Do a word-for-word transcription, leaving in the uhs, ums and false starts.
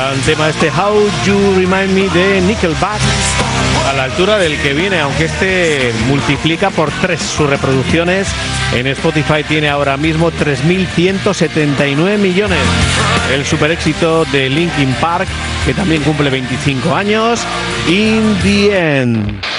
gran tema este How You Remind Me de Nickelback, a la altura del que viene, aunque este multiplica por tres sus reproducciones. En Spotify tiene ahora mismo tres mil ciento setenta y nueve millones. El super éxito de Linkin Park, que también cumple veinticinco años, In the End.